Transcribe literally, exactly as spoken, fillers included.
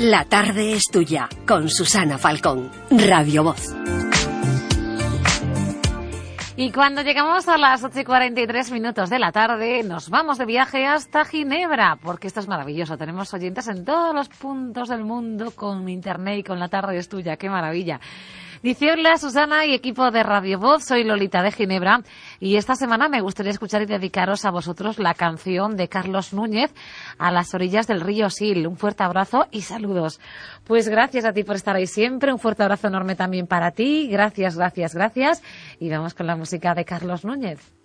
La tarde es tuya, con Susana Falcón, Radio Voz. Y cuando llegamos a las ocho y cuarenta y tres minutos de la tarde, nos vamos de viaje hasta Ginebra, porque esto es maravilloso. Tenemos oyentes en todos los puntos del mundo con internet y con La tarde es tuya. ¡Qué maravilla! Dice: hola Susana y equipo de Radio Voz, soy Lolita de Ginebra y esta semana me gustaría escuchar y dedicaros a vosotros la canción de Carlos Núñez, A las orillas del río Sil. Un fuerte abrazo y saludos. Pues gracias a ti por estar ahí siempre, un fuerte abrazo enorme también para ti, gracias, gracias, gracias. Y vamos con la música de Carlos Núñez.